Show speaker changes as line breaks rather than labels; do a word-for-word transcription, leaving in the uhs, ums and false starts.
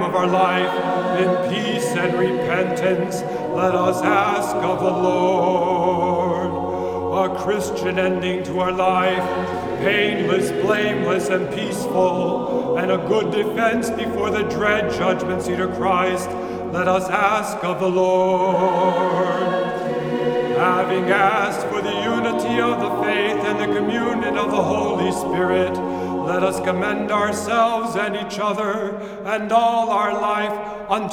of our life, in peace and repentance, let us ask of the Lord. A Christian ending to our life, painless, blameless, and peaceful, and a good defense before the dread judgment seat of Christ, let us ask of the Lord. Having asked for the unity of the faith and the communion of the Holy Spirit, let us commend ourselves and each other and all our life unto